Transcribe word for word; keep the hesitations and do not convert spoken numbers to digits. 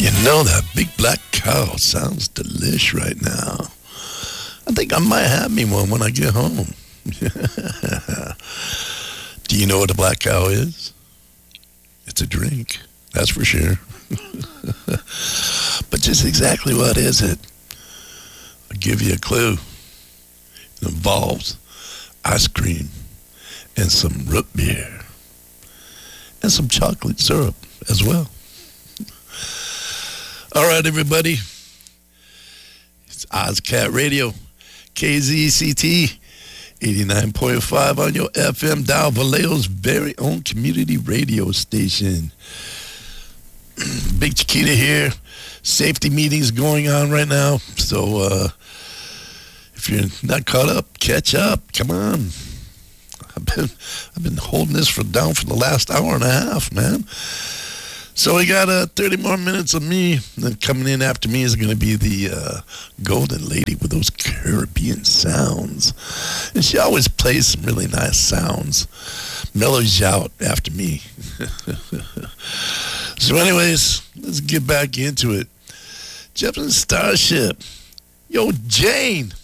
You know that big black cow sounds delish right now. I think I might have me one when I get home. Do you know what a black cow is? It's a drink, that's for sure. But just exactly what is it? I'll give you a clue. It involves ice cream and some root beer and some chocolate syrup as well. All right, everybody. It's OzCat Radio, K Z C T, eighty-nine point five on your F M dial, Vallejo's very own community radio station. Big Chiquita here. Safety meetings going on right now. So uh, if you're not caught up, catch up. Come on. I've been I've been holding this for down for the last hour and a half, man. So we got uh, thirty more minutes of me. And then coming in after me is going to be the uh, Golden Lady with those Caribbean sounds. And she always plays some really nice sounds. Mellows you out after me. So anyways, let's get back into it. Jefferson Starship. Yo, Jane.